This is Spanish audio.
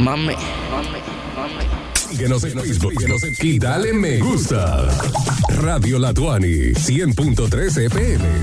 Mami. Síguenos en Facebook y dale me gusta. Radio La Tuani, 100.3 FM.